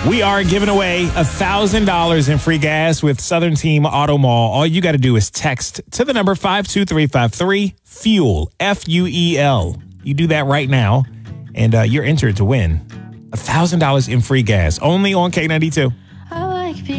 We are giving away $1,000 in free gas with Southern Team Auto Mall. All you got to do is text to the number 52353 FUEL, FUEL. You do that right now, and you're entered to win $1,000 in free gas only on K92.